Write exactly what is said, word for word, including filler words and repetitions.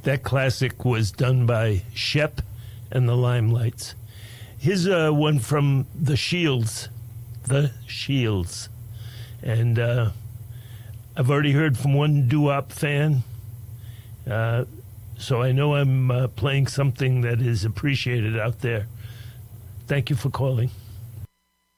That classic was done by Shep and the Limelights. Here's uh, one from The Shields. The Shields. And uh, I've already heard from one doo-wop fan, uh, so I know I'm uh, playing something that is appreciated out there. Thank you for calling.